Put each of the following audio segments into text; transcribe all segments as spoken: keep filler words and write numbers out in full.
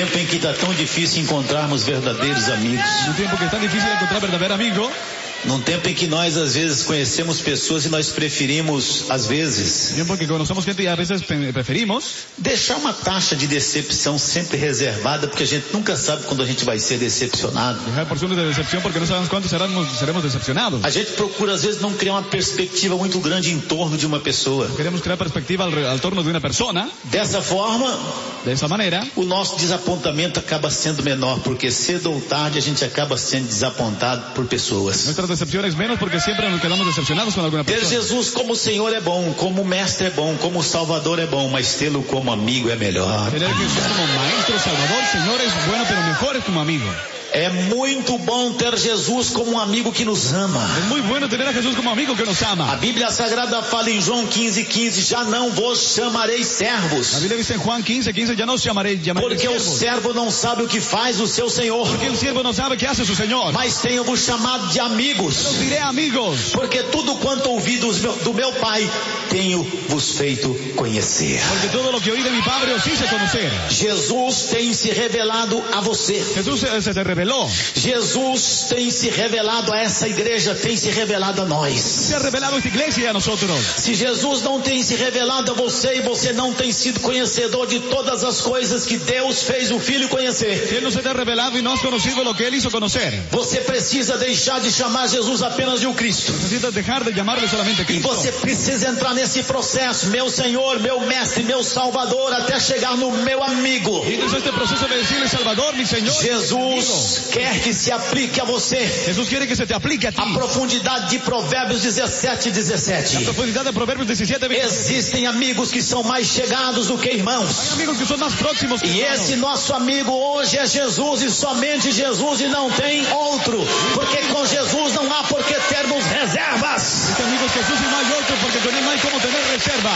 tempo em que está tão difícil encontrarmos verdadeiros amigos. Un tiempo que es tan difícil encontrar verdadero amigo. Num tempo em que nós às vezes conhecemos pessoas e nós preferimos, às vezes, Tiempo que conocemos gente y a veces pe- preferimos deixar uma taxa de decepção sempre reservada, porque a gente nunca sabe quando a gente vai ser decepcionado. dejar porciones de decepción porque no sabemos cuánto seremos, seremos decepcionados. A gente procura às vezes não criar uma perspectiva muito grande em torno de uma pessoa. Queremos crear perspectiva al, re- al torno de una persona. Dessa forma, De esa manera, o nosso desapontamento acaba sendo menor, porque cedo ou tarde a gente acaba sendo desapontado por pessoas. nuestras decepciones menos porque siempre nos quedamos decepcionados con alguna Ter persona. Jesus como Senhor é bom, como Mestre é bom, como Salvador é bom, mas tê-lo como amigo é melhor. Tener a Jesús como maestro, salvador, Señor es bueno, pero mejor es como amigo. É muito bom ter Jesus como um amigo que nos ama. Es muy bueno tener a Jesús como amigo que nos A ama. Bíblia Sagrada fala em João quinze, quinze, já não vos chamarei La servos, Biblia dice en Juan quince, quince, ya no os llamaré, llamaré porque o siervos. servo não sabe o que faz o seu Senhor, Porque el siervo no sabe qué hace su Señor. mas tenho-vos chamado de amigos, Os diré amigos, porque tudo quanto ouvi dos meu- do meu Pai, tenho-vos feito conhecer. porque todo lo que oí de mi Padre os hice conocer. Jesus tem se revelado a você. Jesús se, se te reveló. Jesus tem se revelado a essa igreja, tem se revelado a nós. Se ha revelado esta iglesia a nosotros. Se Jesus não tem se revelado a você e você não tem sido conhecedor de todas as coisas que Deus fez o Filho conhecer, Si Él no se te ha revelado y no has conocido lo que Él hizo conocer, você precisa deixar de chamar Jesus apenas de um Cristo. necesitas dejar de llamarle solamente E Cristo. você precisa entrar nesse processo, meu Senhor, meu Mestre, meu Salvador, até chegar no meu amigo. Y entonces este proceso de decirle Salvador, mi Señor, mi amigo. Jesus quer que se aplique a você Jesús quiere que se te aplique a ti. a profundidade de Provérbios dezessete, dezessete. La profundidad de Proverbios diecisiete, veinte. Existem amigos que são mais chegados do que irmãos. Hay amigos que son más próximos que E hermanos. esse nosso amigo hoje é Jesus e somente Jesus e não tem outro. Porque com Jesus não há por que termos reservas. Este amigo es Jesús y no hay otro porque con Él no hay como tener reserva.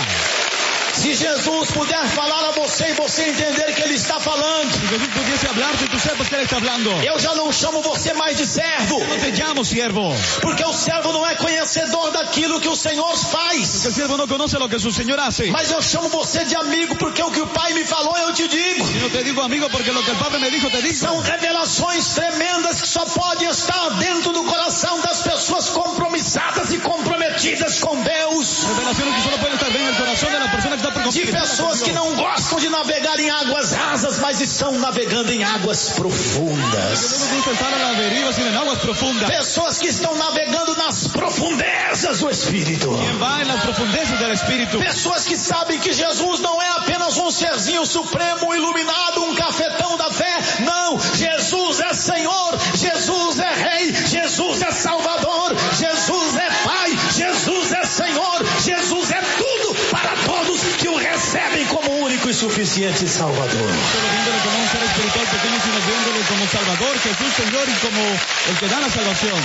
Se Jesus puder falar a você e você entender que Ele está falando, Si Jesús pudiese hablarte, tú sepas que Él está hablando. eu já não chamo você mais de servo. No te llamo siervo. Porque o servo não é conhecedor daquilo que o Senhor faz. El siervo no conoce lo que su Señor hace. Mas eu chamo você de amigo porque o que o Pai me falou eu te digo. Y no te digo amigo porque lo que el Padre me dijo te digo. São revelações tremendas que só podem estar dentro do coração das pessoas compromissadas e comprometidas com Deus. Revelaciones que solo pueden estar en el corazón de la persona que está por De pessoas que não gostam de navegar em águas rasas, mas estão navegando em águas profundas. Que no nos gusta estar a la deriva sino en aguas profundas. Pessoas que estão navegando nas profundezas do Espírito. Quien va en las profundezas del Espíritu. Pessoas que sabem que Jesus não é apenas um serzinho supremo, iluminado, um cafetão da fé. Não, Jesus é Senhor, Jesus é Rei, Jesus é Salvador, Jesus é Pai, Jesus é Senhor, Jesus é tudo para todos que o recebem como único e suficiente Salvador. Solo viéndole como un ser espiritual pequeño, sino viéndole como Salvador, Jesús Señor y como el que da la salvación.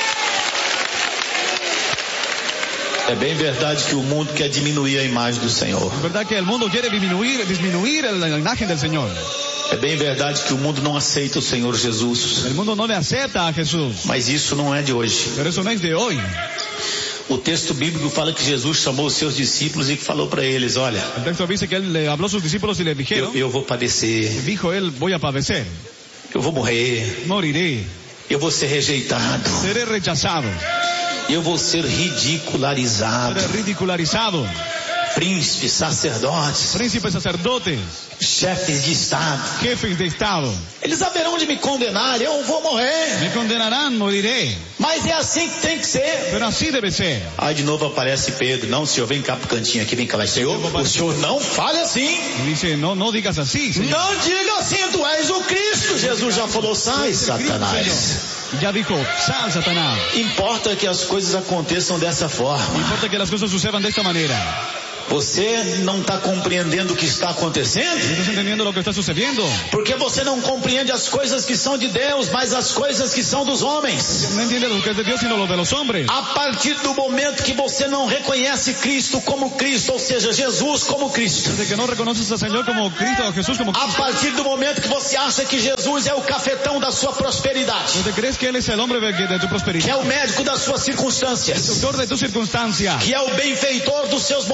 É bem verdade que o mundo quer diminuir a imagem do Senhor. Es verdad que el mundo quiere disminuir, disminuir la imagen del Señor. É bem verdade que o mundo não aceita o Senhor Jesus. El mundo no le acepta a Jesús. Mas isso não é de hoje. Pero eso no es de hoy. O texto bíblico fala que Jesus chamou os seus discípulos e falou para eles, olha, El texto dice que él le habló a sus discípulos y les dijeron, eu, eu vou padecer, dijo él, voy a padecer, eu vou morrer, moriré, eu vou ser rejeitado, seré rechazado, eu vou ser ridicularizado. seré ridicularizado. Príncipes, sacerdotes, Príncipes, sacerdotes, chefes de Estado, jefes de Estado, eles haverão de me condenar, eu vou morrer. me condenarán, moriré. Mas é assim que tem que ser. Pero así debe ser. Aí de novo aparece Pedro, não, senhor, vem cá pro cantinho aqui, vem cá, vai, Senhor, o senhor não fale assim. Y dice, no, no digas así, Señor. Não diga assim, tu és o Cristo. Jesus já falou, sai, Satanás. Ya dijo, sal, Satanás. Importa que as coisas aconteçam dessa forma. Importa que las cosas sucedan de esta manera. Você não está compreendendo o que está acontecendo? ¿Estás entendiendo lo que está sucediendo? Porque você não compreende as coisas que são de Deus, mas as coisas que são dos homens. No entiendes lo que es de Dios, sino lo de los hombres. A partir do momento que você não reconhece Cristo como Cristo, ou seja, Jesus como Cristo. Desde que no reconoces al Señor como Cristo, a Jesús como A Cristo. partir do momento que você acha que Jesus é o cafetão da sua prosperidade, Desde que crees que Él es el hombre de, de tu que é prosperidad, o médico das suas circunstâncias, doctor de tu circunstancia, que é o benfeitor dos seus momentos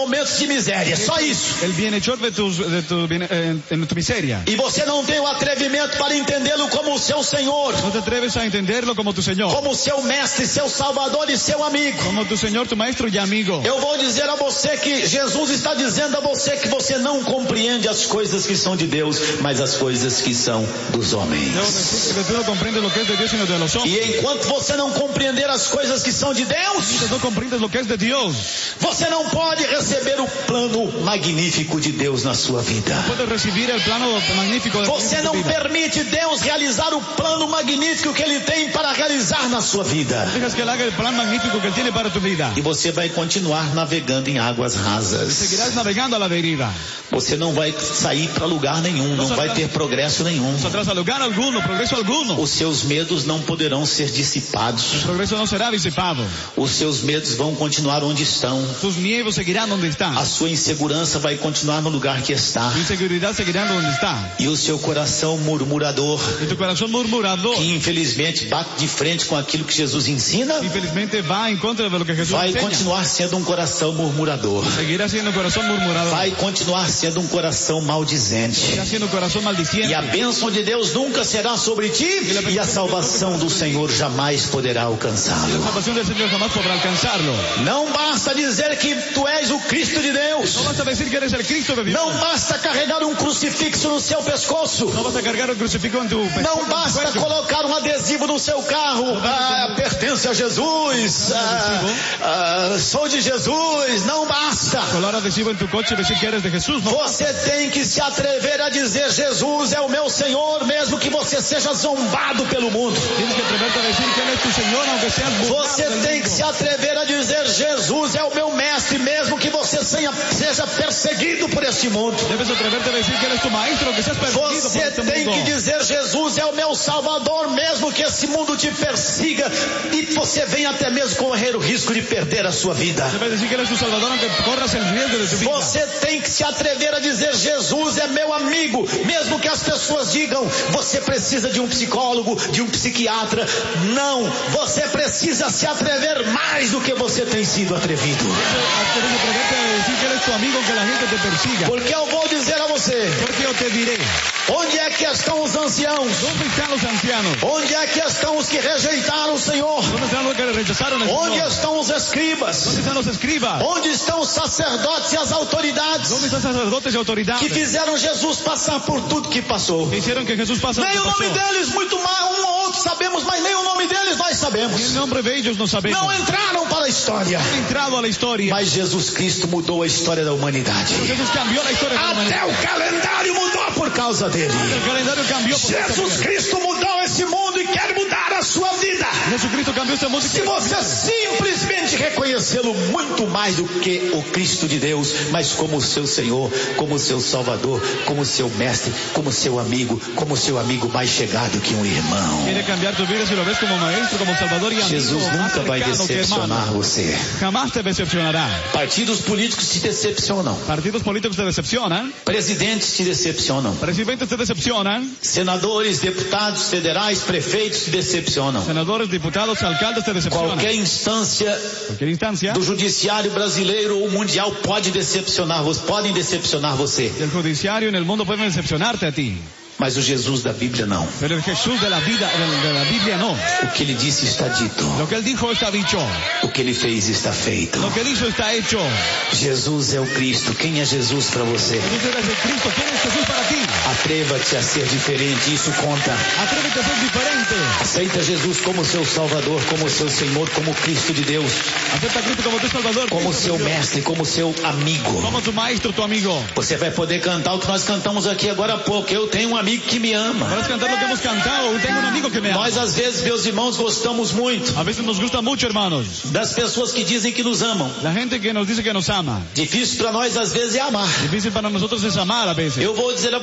de miséria, só isso. El bienhechor de tu, de tu, eh, en tu miseria. E você não tem o atrevimento para entendê-lo como o seu Senhor, No te atreves a entenderlo como tu Señor, como seu mestre, seu salvador e seu amigo. como tu Señor, tu maestro y amigo. Eu vou dizer a você que Jesus está dizendo a você que você não compreende as coisas que são de Deus, mas as coisas que são dos homens. Debo decir que tú no comprendes lo que es de Dios sino de los hombres. E enquanto você não compreender as coisas que são de Deus, Tú no comprendes lo que es de Dios. você não pode receber o plano magnífico de Deus na sua vida. Puedes recibir el plano magnífico de Você tu não vida. permite Deus realizar o plano magnífico que Ele tem para realizar na sua vida. Dejas que Él haga el plan magnífico que Él tiene para tu vida. E você vai continuar navegando em águas rasas. Seguirás navegando a la deriva. Você não vai sair para lugar nenhum, não vai ter progresso nenhum. No saldrás a lugar alguno, progreso alguno. Os seus medos não poderão ser dissipados. El progreso no será disipado. Os seus medos vão continuar onde estão. Tus miedos seguirán donde están. A sua insegurança vai continuar no lugar que está. Tu inseguridad seguirá donde está. E o seu coração murmurador, Y tu corazón murmurador, que infelizmente bate de frente com aquilo que Jesus ensina, infelizmente va en contra de lo que Jesús vai enseña. continuar sendo um coração murmurador. Seguirá siendo un corazón murmurador. Vai continuar sendo um coração maldizente. Seguirá siendo un corazón maldiciente. E a bênção de Deus nunca será sobre ti, e a salvação do Senhor jamais poderá Y la alcançá-lo. salvación del Señor jamás podrá alcanzarlo. Não basta dizer que tu és o Cristo de Deus. No basta decir que eres el Cristo de Dios. Não basta carregar um crucifixo no seu pescoço. No basta cargar un crucifijo en tu Não pescuezo, basta en tu cuello. colocar um adesivo no seu carro. Ah, pertence a Jesus. Ah, ah, sou de Jesus. Não basta. Colar adhesivo en tu coche y decir que eres de Jesús. No. Você tem que se atrever a dizer Jesus é o meu Senhor, mesmo que você seja zombado pelo mundo. Tienes que atreverte a decir que Él es tu Señor, aunque seas burlado Você del tem que mundo. se atrever a dizer Jesus é o meu mestre, mesmo que você seja, seja perseguido por este mundo. Debes atreverte a decir que Él es tu maestro, aunque seas perseguido por Você este tem mundo. que dizer Jesus é o meu Salvador, mesmo que esse mundo te persiga e você venha até mesmo correr o risco de perder a sua vida. Debes decir que Él es tu Salvador, aunque corras el riesgo de tu vida. Você tem que se atrever a dizer Jesus é meu amigo, mesmo que as pessoas digam você precisa de um psicólogo, de um psiquiatra. Não, você precisa se atrever mais do que você tem sido atrevido. Debes atreverte a decir que Él es tu amigo, aunque la gente te persiga. Porque eu vou dizer a você, Porque yo te diré, onde é que estão os anciãos? ¿dónde están los ancianos? Onde é que estão os que rejeitaram o Senhor? ¿Dónde están los que rechazaron el Onde Señor? estão os escribas? ¿Dónde están los escribas? Onde estão os sacerdotes e as autoridades ¿Dónde están sacerdotes y autoridades? que fizeram Jesus passar por tudo que passou? Que hicieron que Jesús pasara Nem o por nome deles, muito mais, um ou outro sabemos, mas nem o nome deles nós El sabemos. nombre de ellos no sabemos. Não entraram para a história. Han entrado a la historia. Mas Jesus Cristo mudou a história da humanidade. Jesús cambió la historia de la humanidad. Até o calendário mudou por causa dele. El calendario cambió por esta Jesus mujer. Cristo mudou esse mundo e quer mudar a sua vida. Jesucristo cambió este mundo. Se você simplesmente reconhecê-lo muito mais do que o Cristo de Deus, mas como seu Senhor, como seu Salvador, como seu mestre, como seu amigo, como seu amigo mais chegado que um irmão. Quiere cambiar tu vida si lo ves como maestro, como salvador y amigo. Jesus más nunca vai cercano que decepcionar hermano. você. Jamás te decepcionará. Partidos políticos te decepcionam. Partidos políticos te decepcionan. Presidentes te decepcionam. Presidentes te decepcionan. Senadores, deputados federais, prefeitos te decepcionam. Senadores, diputados, alcaldes te decepcionan. Qualquer instância Cualquier instancia do judiciário brasileiro ou mundial pode decepcionar você, podem decepcionar você. del judiciario en el mundo pueden decepcionarte a ti. Mas o Jesus da Bíblia não. Pero el Jesús de la vida, de la Biblia no. O que ele disse está dito. Lo que él dijo está dicho. O que ele fez está feito. Lo que hizo está hecho. Jesus é o Cristo. Quem é Jesus para você? Jesús eres el Cristo. ¿Quién es Jesús para ti? Atreva-te a ser diferente. Isso conta. Atrévete a ser diferente. Aceita Jesus como seu Salvador, como seu Senhor, como Cristo de Deus, Acepta a Cristo como tu Salvador. como Cristo seu de Dios. mestre, como seu amigo. Como tu maestro, tu amigo. Você vai poder cantar o que nós cantamos aqui agora há pouco. Eu tenho um amigo que me ama. Puedes cantar lo que hemos cantado. Yo tengo un amigo que me ama. Nós, às vezes, meus irmãos, gostamos muito A veces nos gusta mucho, hermanos. das pessoas que dizem que nos amam. La gente que nos dice que nos ama. Difícil para nós, às vezes, é amar. Difícil para nosotros es amar a veces. Eu vou dizer a você, Jesus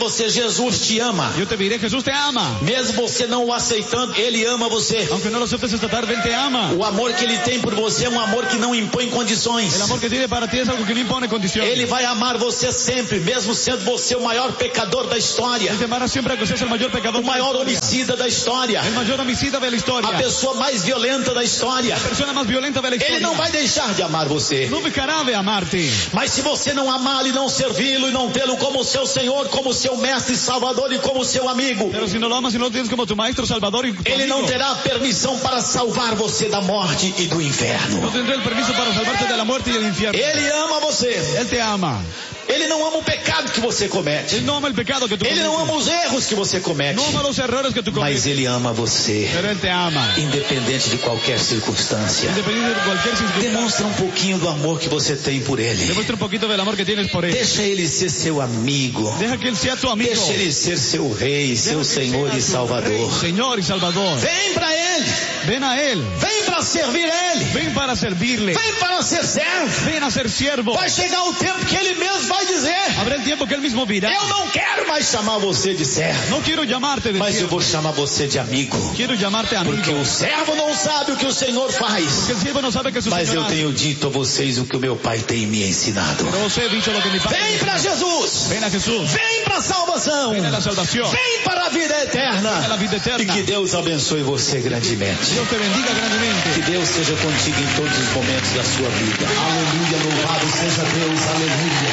Jesus te ama. Yo te diré, Jesús te ama. Mesmo você não o aceitando, Ele ama você. Aunque no lo aceptes esta tarde, Él te ama. O amor que Ele tem por você é um amor que não impõe condições. El amor que tiene para ti es algo que no impone condiciones. Ele vai amar você sempre, mesmo sendo você o maior pecador da história. Él te amará siempre que seas el mayor pecador. O maior homicida da história. El mayor homicida de la historia. A pessoa mais violenta da história. La persona más violenta de la historia. Ele não vai deixar de amar você. No dejará de amarte. Mas se você não amá-lo e não servi-lo e não tê-lo como seu Senhor, como seu mestre e salvador e como seu amigo, Pero si no lo amas y no lo tienes como tu maestro, salvador y tu Ele amigo, não terá permissão para salvar você da morte e do inferno. no tendrá el permiso para salvarte de la muerte y del infierno. Ele ama você. Él te ama. Ele não ama o pecado que você comete. Él no ama el pecado que tú Ele cometes. não ama os erros que você comete. No ama los errores que tú cometes. Mas Ele ama você, Pero Él te ama. independente de qualquer circunstância. Independiente de cualquier circunstancia. Demonstra um pouquinho do amor que você tem por Ele. Demuestra un poquito del amor que tienes por Él. Deixa Ele ser seu amigo. Deja que Él sea tu amigo. Deixa Ele ser seu rei, seu Deja que Senhor sea e tu Salvador. Rey, Señor y Salvador. Vem para Ele. Ven a Él. Vem para servir Ele. Ven para servirle. Vem para ser servo. Ven a ser siervo. Vai chegar o tempo que Ele mesmo vai dizer: Habrá el tiempo que Él mismo dirá. eu não quero mais chamar você de servo, No quiero llamarte de mas eu siervo. vou chamar você de amigo. Quiero llamarte amigo. Porque o servo não sabe o que o Senhor faz, Porque el siervo no sabe que su mas Señor eu hace. tenho dito a vocês o que o meu Pai tem me ensinado. Pero os he dicho lo que mi Padre. Vem para Jesus. Ven a Jesús. Vem para a salvação. Ven a la salvación. Vem para a vida eterna. Ven a la vida E eterna. que Deus abençoe você grandemente. Dios te bendiga Que grandemente. Deus seja contigo em todos os momentos da sua vida. Aleluia, louvado seja Deus, aleluia.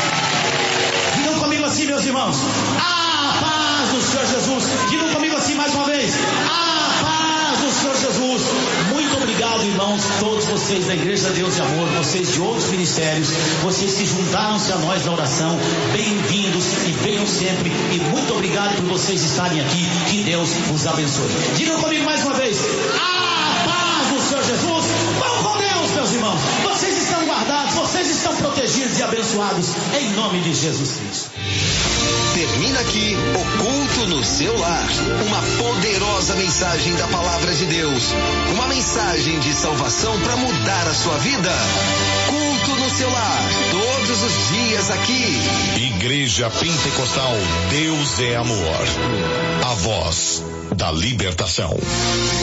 Digam comigo assim, meus irmãos: a paz do Senhor Jesus. Digam comigo assim mais uma vez: a paz do Senhor Jesus. Muito obrigado, irmãos, todos vocês da Igreja Deus de Amor, vocês de outros ministérios, vocês que juntaram-se a nós na oração. Bem-vindos e venham sempre. E muito obrigado por vocês estarem aqui. Que Deus vos abençoe. Digam comigo mais uma vez: a paz do Senhor Jesus. Vão com Deus, meus irmãos. Vocês estão guardados, vocês estão protegidos e abençoados em nome de Jesus Cristo. Termina aqui o culto no seu lar. Uma poderosa mensagem da palavra de Deus. Uma mensagem de salvação para mudar a sua vida. Culto no seu lar. Todos os dias aqui. Igreja Pentecostal, Deus é amor. A voz da libertação.